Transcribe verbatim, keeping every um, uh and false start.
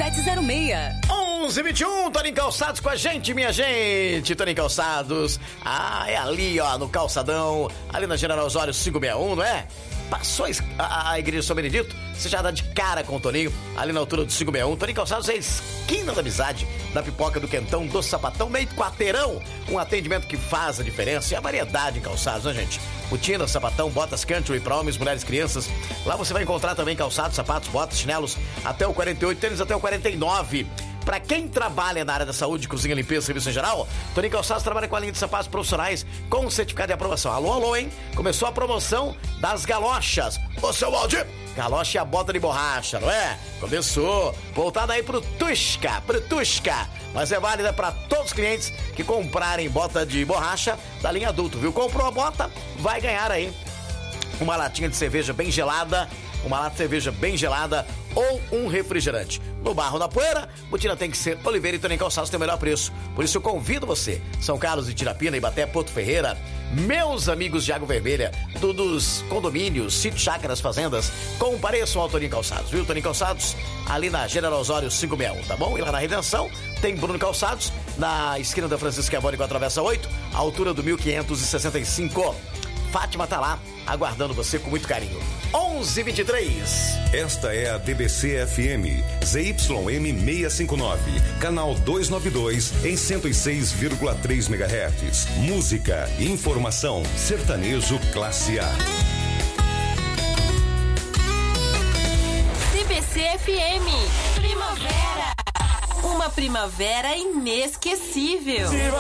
sete zero seis. onze e vinte e um, Toninho Calçados com a gente, minha gente. Toninho Calçados. Ah, é ali, ó, no Calçadão. Ali na General Osório cinco seis um, não é? Passou a, a Igreja São Benedito, você já dá de cara com o Toninho, ali na altura do cinco seis um. Toninho Calçados é a esquina da amizade, da pipoca, do quentão, do sapatão, meio quarteirão. Um atendimento que faz a diferença e a variedade em calçados, né, gente? Botina, sapatão, botas country para homens, mulheres, crianças. Lá você vai encontrar também calçados, sapatos, botas, chinelos até o quarenta e oito, tênis até o quarenta e nove. Pra quem trabalha na área da saúde, cozinha, limpeza, serviço em geral, Toninho Calçados trabalha com a linha de sapatos profissionais com certificado de aprovação. Alô, alô, hein? Começou a promoção das galochas. Ô, seu Valdir, galocha e a bota de borracha, não é? Começou. Voltada aí pro Tusca, pro Tusca. Mas é válida para todos os clientes que comprarem bota de borracha da linha adulto, viu? Comprou a bota, vai ganhar aí uma latinha de cerveja bem gelada, uma lata de cerveja bem gelada ou um refrigerante. No Barro da Poeira, botina tem que ser Oliveira e Toninho Calçados tem o melhor preço. Por isso eu convido você, São Carlos de Tirapina, Ibaté, Porto Ferreira, meus amigos de Água Vermelha, do, dos condomínios, sítio, chácaras, fazendas, compareçam ao Toninho Calçados, viu? Toninho Calçados, ali na General Osório cinco seis um, tá bom? E lá na Redenção tem Bruno Calçados, na esquina da Francisco Avone com a Travessa oito, altura do mil quinhentos e sessenta e cinco. Fátima tá lá, aguardando você com muito carinho. onze e vinte e três. Esta é a D B C F M, Z Y M seiscentos e cinquenta e nove, canal duzentos e noventa e dois, em cento e seis vírgula três megahertz. Música, informação, sertanejo classe A. D B C F M, primavera. Uma primavera inesquecível.